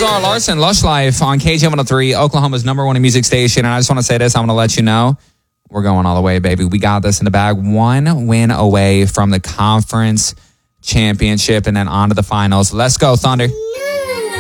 Zara Larson, Lush Life on KJ103, Oklahoma's #1 music station. And I just want to say this. I want to let you know we're going all the way, baby. We got this in the bag. 1 win away from the conference championship and then on to the finals. Let's go, Thunder.